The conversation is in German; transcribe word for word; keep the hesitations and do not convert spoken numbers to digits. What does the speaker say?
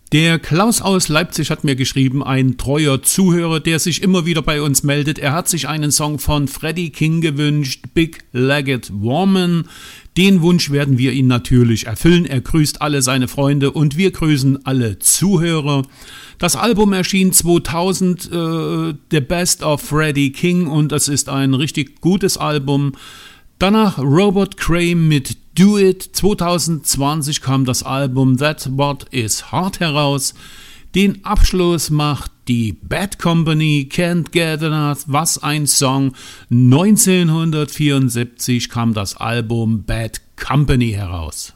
Der Klaus aus Leipzig hat mir geschrieben, ein treuer Zuhörer, der sich immer wieder bei uns meldet. Er hat sich einen Song von Freddie King gewünscht, Big-Legged Woman. Den Wunsch werden wir ihm natürlich erfüllen. Er grüßt alle seine Freunde und wir grüßen alle Zuhörer. Das Album erschien zweitausend, äh, The Best of Freddie King, und es ist ein richtig gutes Album. Danach Robert Cray mit Do It. zwanzig zwanzig kam das Album That's What Is Hard heraus. Den Abschluss macht die Bad Company, Can't Get Enough, was ein Song. neunzehnhundertvierundsiebzig kam das Album Bad Company heraus.